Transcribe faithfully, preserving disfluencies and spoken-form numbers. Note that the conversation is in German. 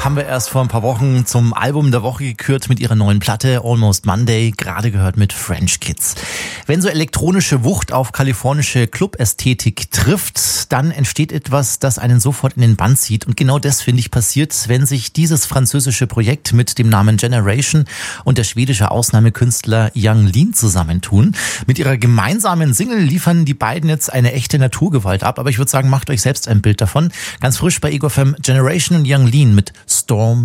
haben wir erst vor ein paar Wochen zum Album der Woche gekürt mit ihrer neuen Platte Almost Monday, gerade gehört mit French Kids. Wenn so elektronische Wucht auf kalifornische Club-Ästhetik trifft, dann entsteht etwas, das einen sofort in den Bann zieht. Und genau das, finde ich, passiert, wenn sich dieses französische Projekt mit dem Namen Generation und der schwedische Ausnahmekünstler Yung Lean zusammentun. Mit ihrer gemeinsamen Single liefern die beiden jetzt eine echte Naturgewalt ab. Aber ich würde sagen, macht euch selbst ein Bild davon. Ganz frisch bei Ego F M, Generation und Yung Lean mit Storm